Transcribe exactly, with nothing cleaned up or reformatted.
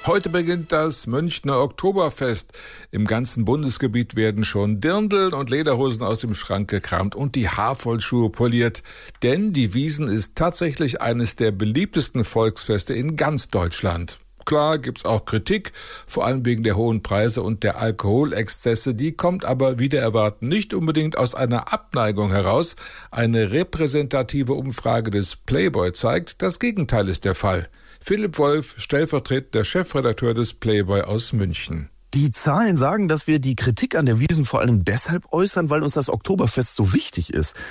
Heute beginnt das Münchner Oktoberfest. Im ganzen Bundesgebiet werden schon Dirndl und Lederhosen aus dem Schrank gekramt und die Haarvollschuhe poliert. Denn die Wiesn ist tatsächlich eines der beliebtesten Volksfeste in ganz Deutschland. Klar gibt's auch Kritik, vor allem wegen der hohen Preise und der Alkoholexzesse. Die kommt aber wider Erwarten nicht unbedingt aus einer Abneigung heraus. Eine repräsentative Umfrage des Playboy zeigt, das Gegenteil ist der Fall. Philipp Wolf, stellvertretender Chefredakteur des Playboy aus München. Die Zahlen sagen, dass wir die Kritik an der Wiesn vor allem deshalb äußern, weil uns das Oktoberfest so wichtig ist.